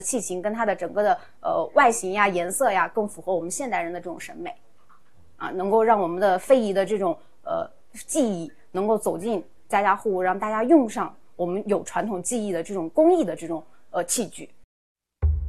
器型跟它的整个的外形呀、颜色呀，更符合我们现代人的这种审美啊，能够让我们的非遗的这种技艺能够走进家家户户，让大家用上我们有传统技艺的这种工艺的这种器具。